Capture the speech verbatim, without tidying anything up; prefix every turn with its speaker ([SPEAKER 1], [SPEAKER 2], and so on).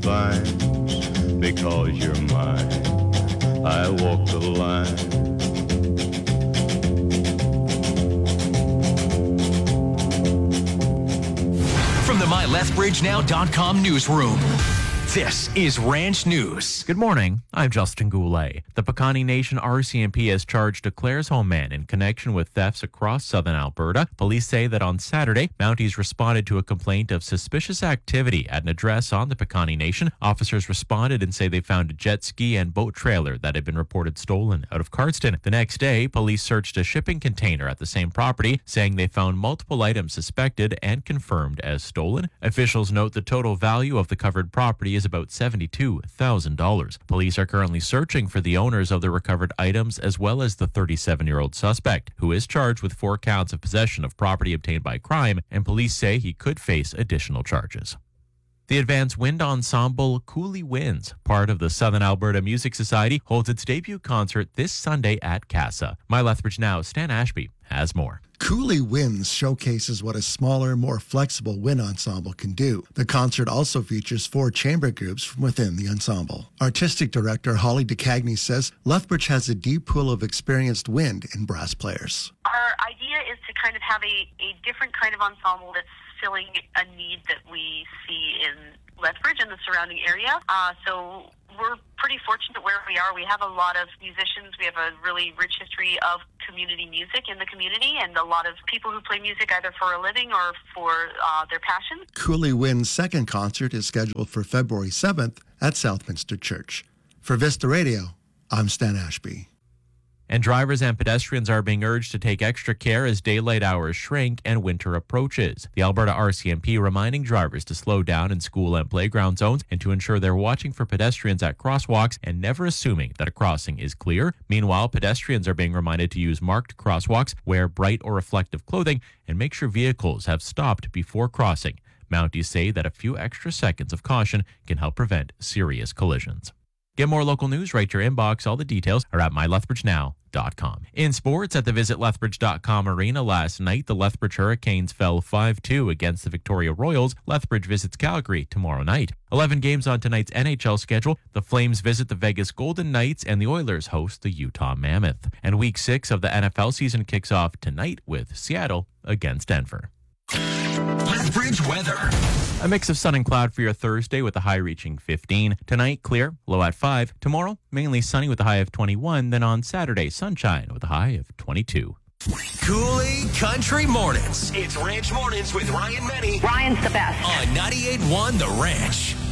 [SPEAKER 1] vines because you're mine. I walk the line.
[SPEAKER 2] From the my lethbridge now dot com newsroom, this is Ranch News.
[SPEAKER 3] Good morning. I'm Justin Goulet. The Piikani Nation R C M P has charged a Claresholm man in connection with thefts across southern Alberta. Police say that on Saturday, Mounties responded to a complaint of suspicious activity at an address on the Piikani Nation. Officers responded and say they found a jet ski and boat trailer that had been reported stolen out of Cardston. The next day, police searched a shipping container at the same property, saying they found multiple items suspected and confirmed as stolen. Officials note the total value of the covered property is about seventy-two thousand dollars. Police are currently searching for the owners of the recovered items as well as the thirty-seven-year-old suspect, who is charged with four counts of possession of property obtained by crime, and police say he could face additional charges. The advanced wind ensemble Coulee Winds, part of the Southern Alberta Music Society, holds its debut concert this Sunday at Casa. My Lethbridge Now, Stan Ashby has more.
[SPEAKER 4] Coulee Winds showcases what a smaller, more flexible wind ensemble can do. The concert also features four chamber groups from within the ensemble. Artistic director Holly DeCagney says Lethbridge has a deep pool of experienced wind and brass players.
[SPEAKER 5] Our idea is to kind of have a, a different kind of ensemble that's filling a need that we see in Lethbridge and the surrounding area. Uh, so we're pretty fortunate where we are. We have a lot of musicians. We have a really rich history of community music in the community, and a lot of people who play music either for a living or for uh, their passion.
[SPEAKER 4] Coulee Wind's second concert is scheduled for February seventh at Southminster Church. For Vista Radio, I'm Stan Ashby.
[SPEAKER 3] And drivers and pedestrians are being urged to take extra care as daylight hours shrink and winter approaches. The Alberta R C M P reminding drivers to slow down in school and playground zones and to ensure they're watching for pedestrians at crosswalks and never assuming that a crossing is clear. Meanwhile, pedestrians are being reminded to use marked crosswalks, wear bright or reflective clothing, and make sure vehicles have stopped before crossing. Mounties say that a few extra seconds of caution can help prevent serious collisions. Get more local news right to your inbox. All the details are at my lethbridge now dot com. In sports, at the visit lethbridge dot com arena last night, the Lethbridge Hurricanes fell five two against the Victoria Royals. Lethbridge visits Calgary tomorrow night. eleven games on tonight's N H L schedule. The Flames visit the Vegas Golden Knights and the Oilers host the Utah Mammoth. And week six of the N F L season kicks off tonight with Seattle against Denver.
[SPEAKER 2] Lethbridge weather.
[SPEAKER 3] A mix of sun and cloud for your Thursday with a high reaching fifteen. Tonight, clear, low at five. Tomorrow, mainly sunny with a high of twenty-one. Then on Saturday, sunshine with a high of twenty-two.
[SPEAKER 2] Coulee Country Mornings. It's Ranch Mornings with Ryan Menny
[SPEAKER 5] Ryan's the best.
[SPEAKER 2] on ninety-eight point one The Ranch.